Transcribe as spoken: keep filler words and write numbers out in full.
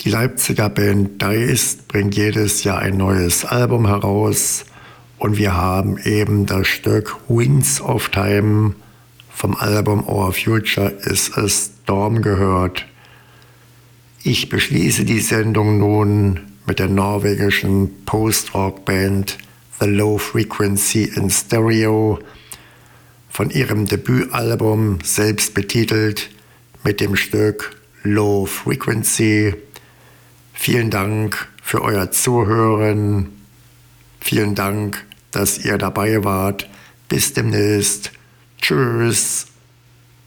Die Leipziger Band Deist bringt jedes Jahr ein neues Album heraus und wir haben eben das Stück Winds of Time vom Album Our Future is a Storm gehört. Ich beschließe die Sendung nun mit der norwegischen Post-Rock-Band The Low Frequency in Stereo von ihrem Debütalbum, selbst betitelt, mit dem Stück Low Frequency. Vielen Dank für euer Zuhören. Vielen Dank, dass ihr dabei wart. Bis demnächst. Tschüss.